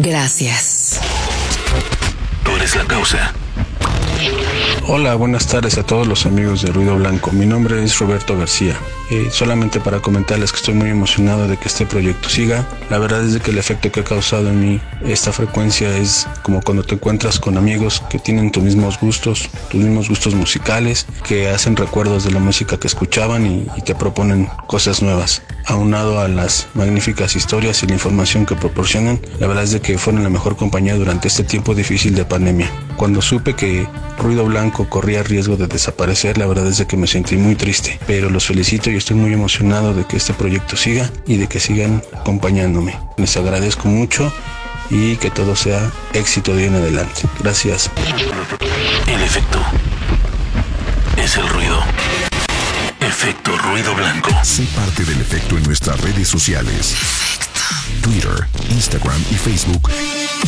Gracias. Tú eres la causa. Hola, buenas tardes a todos los amigos de Ruido Blanco. Mi nombre es Roberto García. Solamente para comentarles que estoy muy emocionado de que este proyecto siga. La verdad es de que el efecto que ha causado en mí esta frecuencia es como cuando te encuentras con amigos que tienen tus mismos gustos musicales, que hacen recuerdos de la música que escuchaban y te proponen cosas nuevas. Aunado a las magníficas historias y la información que proporcionan, la verdad es de que fueron la mejor compañía durante este tiempo difícil de pandemia. Cuando supe que Ruido Blanco corría riesgo de desaparecer, la verdad es de que me sentí muy triste, pero los felicito y estoy muy emocionado de que este proyecto siga y de que sigan acompañándome. Les agradezco mucho y que todo sea éxito de ahí en adelante. Gracias. El efecto es el ruido. Efecto Ruido Blanco. Sé parte del efecto en nuestras redes sociales. Twitter, Instagram y Facebook.